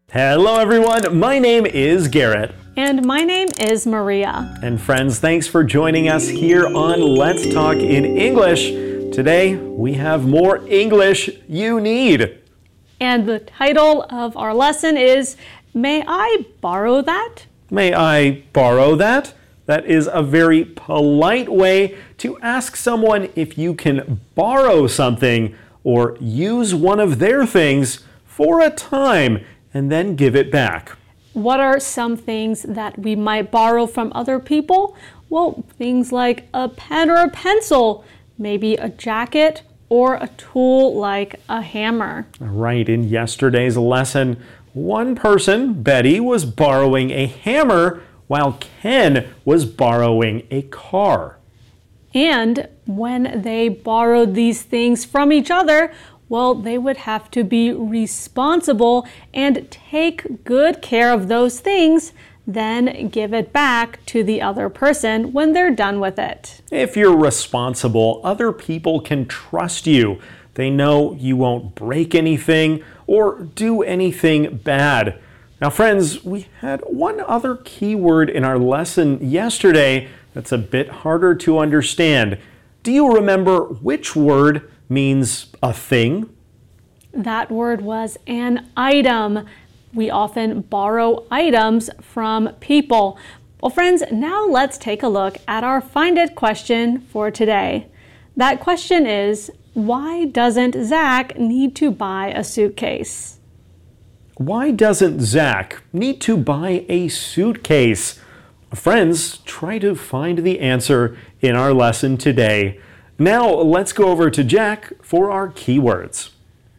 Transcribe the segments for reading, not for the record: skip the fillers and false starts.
Hello everyone, my name is Garrett. And my name is Maria. And friends, thanks for joining us here on Let's Talk in English. Today, we have more English you need. And the title of our lesson is, May I borrow that? May I borrow that? That is a very polite way to ask someone if you can borrow something or use one of their things for a time and then give it back. What are some things that we might borrow from other people? Well, things like a pen or a pencil, maybe a jacket, or a tool like a hammer. Right, in yesterday's lesson, one person, Betty, was borrowing a hammer while Ken was borrowing a car. And when they borrowed these things from each other, well, they would have to be responsible and take good care of those things, then give it back to the other person when they're done with it. If you're responsible, other people can trust you. They know you won't break anything or do anything bad. Now, friends, we had one other key word in our lesson yesterday that's a bit harder to understand. Do you remember which word means a thing? That word was an item. We often borrow items from people. Well, friends, now let's take a look at our Find It question for today. That question is, why doesn't Zach need to buy a suitcase? Why doesn't Zach need to buy a suitcase? Friends, try to find the answer in our lesson today. Now, let's go over to Jack for our keywords.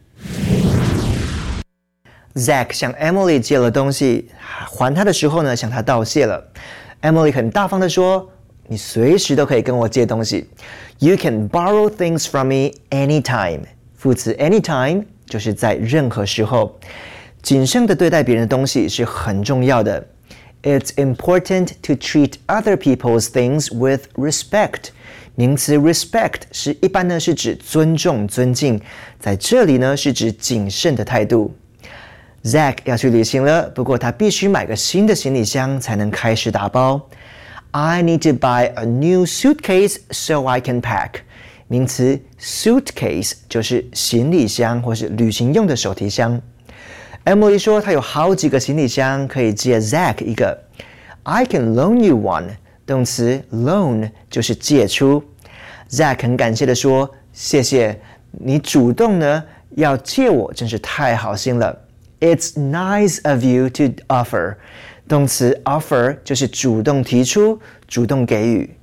Zach 向 Emily 借了东西，还他的时候呢，向他道谢了。Emily 很大方地说：“你随时都可以跟我借东西。You can borrow things from me anytime。”副词 anytime 就是在任何时候。谨慎地对待别人的东西是很重要的。It's important to treat other people's things with respect。名词 respect 一般呢是指尊重、尊敬，在这里呢是指谨慎的态度。Zach 要去旅行了，不过他必须买个新的行李箱才能开始打包。I need to buy a new suitcase so I can pack。名词 suitcase 就是行李箱或是旅行用的手提箱。Emily 说她有好几个行李箱，可以借 Zach 一个。I can loan you one。动词 loan 就是借出。Zach 很感谢地说：“谢谢，你主动呢要借我，真是太好心了。” It's nice of you to offer。动词 offer 就是主动提出、主动给予。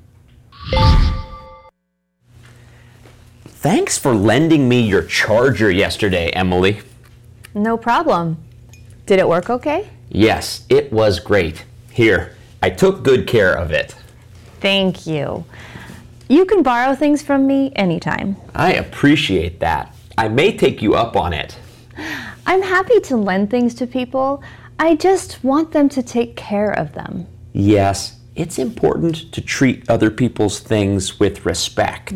Thanks for lending me your charger yesterday, Emily. No problem. Did it work okay? Yes, it was great. Here, I took good care of it. Thank you. You can borrow things from me anytime. I appreciate that. I may take you up on it. I'm happy to lend things to people. I just want them to take care of them. Yes, it's important to treat other people's things with respect.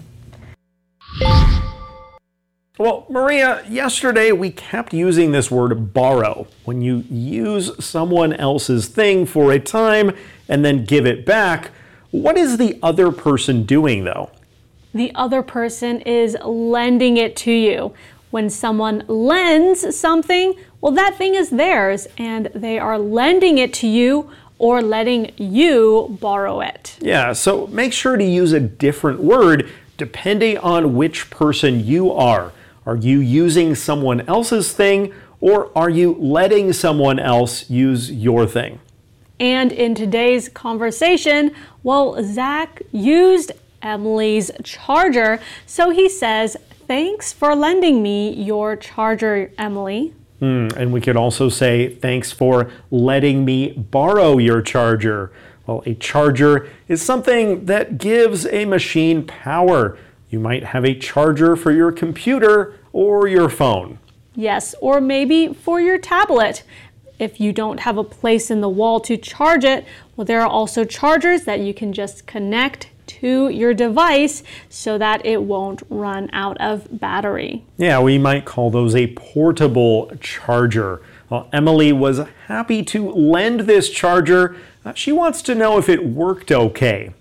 Well, Maria, yesterday we kept using this word borrow when you use someone else's thing for a time and then give it back. What is the other person doing, though? The other person is lending it to you. When someone lends something, well, that thing is theirs, and they are lending it to you or letting you borrow it. Yeah, so make sure to use a different word depending on which person you are. Are you using someone else's thing, or are you letting someone else use your thing? And in today's conversation, well, Zach used Emily's charger, so he says, "Thanks for lending me your charger, Emily." And we could also say, "Thanks for letting me borrow your charger." Well, a charger is something that gives a machine power. You might have a charger for your computer or your phone. Yes, or maybe for your tablet. If you don't have a place in the wall to charge it, well, there are also chargers that you can just connect to your device so that it won't run out of battery. Yeah, we might call those a portable charger. Well, Emily was happy to lend this charger. She wants to know if it worked okay.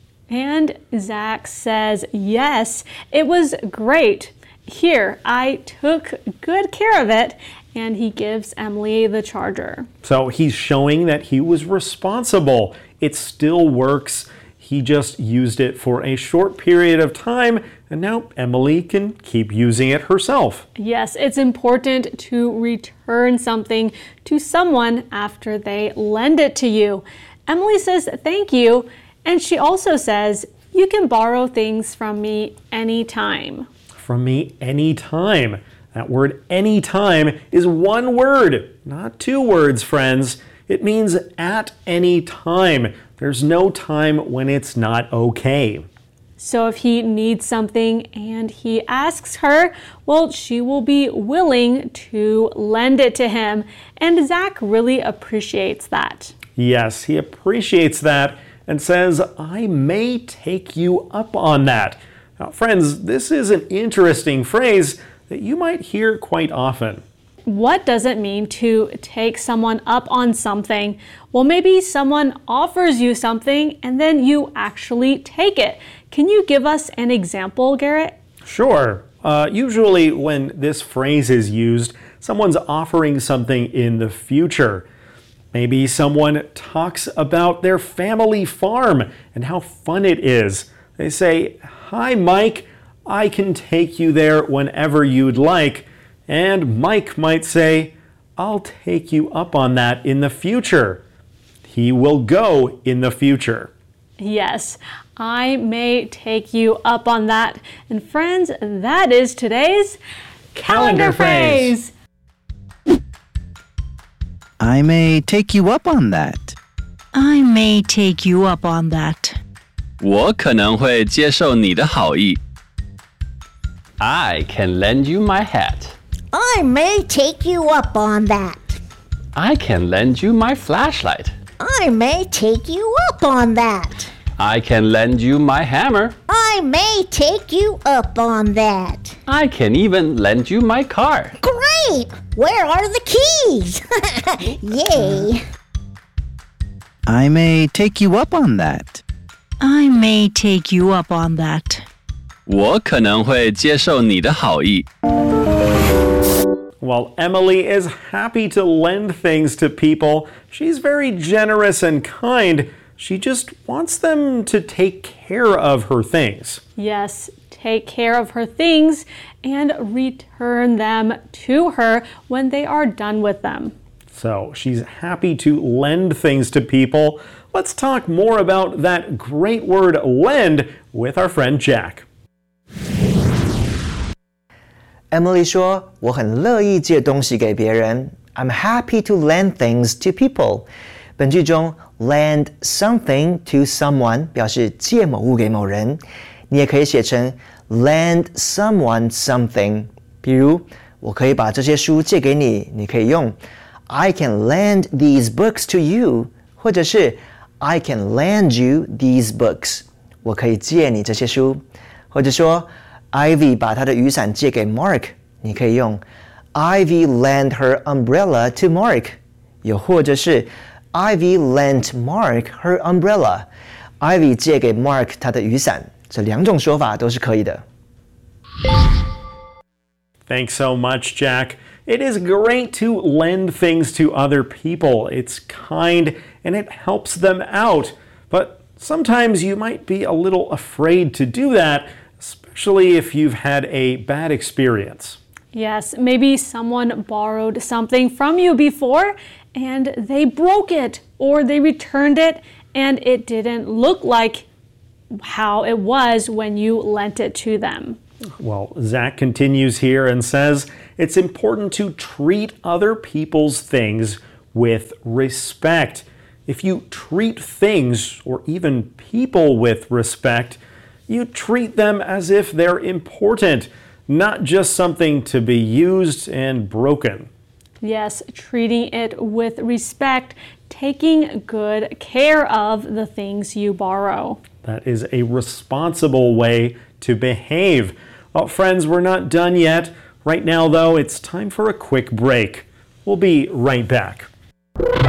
And Zach says, yes, it was great. Here, I took good care of it. And he gives Emily the charger. So he's showing that he was responsible. It still works. He just used it for a short period of time, and now Emily can keep using it herself. Yes, it's important to return something to someone after they lend it to you. Emily says thank you, and she also says, you can borrow things from me anytime. From me anytime. That word anytime is one word, not two words, friends. It means at any time. There's no time when it's not okay. So if he needs something and he asks her, well, she will be willing to lend it to him. And Zach really appreciates that. Yes, he appreciates that and says, I may take you up on that. Now, friends, this is an interesting phrase that you might hear quite often. What does it mean to take someone up on something? Well, maybe someone offers you something and then you actually take it. Can you give us an example, Garrett? Sure. Usually when this phrase is used, someone's offering something in the future. Maybe someone talks about their family farm and how fun it is. They say, "Hi, Mike. I can take you there whenever you'd like." And Mike might say, "I'll take you up on that in the future." He will go in the future. Yes, I may take you up on that. And friends, that is today's calendar phrase. I may take you up on that. I may take you up on that. 我可能会接受你的好意。I can lend you my hat. I may take you up on that. I can lend you my flashlight. I may take you up on that. I can lend you my hammer. I may take you up on that. I can even lend you my car. Great! Where are the keys? Yay! I may take you up on that. I may take you up on that. 我可能会接受你的好意。 While Emily is happy to lend things to people, she's very generous and kind. She just wants them to take care of her things. Yes, take care of her things and return them to her when they are done with them. So she's happy to lend things to people. Let's talk more about that great word lend with our friend Jack. Emily 说：“我很乐意借东西给别人。I'm happy to lend things to people。”本句中 lend something to someone 表示借某物给某人，你也可以写成 lend someone something。比如，我可以把这些书借给你，你可以用 I can lend these books to you， 或者是 I can lend you these books。我可以借你这些书，或者说。Ivy 把她的雨伞借给 Mark， 你可以用 Ivy lent her umbrella to Mark， 又或者是 Ivy lent Mark her umbrella， Ivy 借给 Mark 他的雨伞，这两种说法都是可以的。 Thanks so much, Jack. It is great to lend things to other people. It's kind and it helps them out. But sometimes you might be a little afraid to do that, especially if you've had a bad experience. Yes, maybe someone borrowed something from you before and they broke it or they returned it and it didn't look like how it was when you lent it to them. Well, Zach continues here and says it's important to treat other people's things with respect. If you treat things or even people with respect, you treat them as if they're important, not just something to be used and broken. Yes, treating it with respect, taking good care of the things you borrow. That is a responsible way to behave. Well, friends, we're not done yet. Right now, though, it's time for a quick break. We'll be right back.